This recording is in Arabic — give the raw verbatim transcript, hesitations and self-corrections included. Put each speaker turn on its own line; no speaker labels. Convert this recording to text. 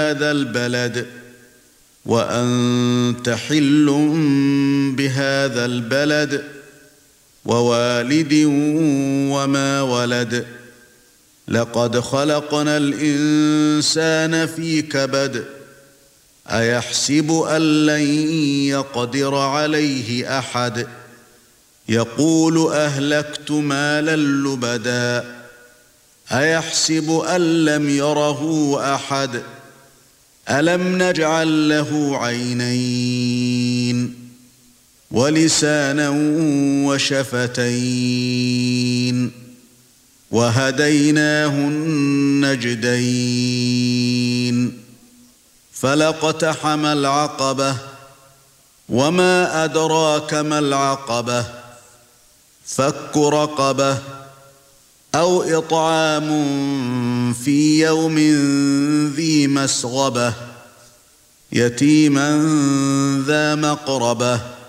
هذا البلد وأنت حل بهذا البلد ووالد وما ولد لقد خلقنا الإنسان في كبد أيحسب أن لن يقدر عليه أحد يقول أهلكت مالا لبدا أيحسب أن لم يره أحد ألم نجعل له عينين ولسانا وشفتين وهديناه النجدين فلاقتحم العقبة وما أدراك ما العقبة فك رقبة أو إطعام في يوم ذي مسغبة يتيما ذا مقربة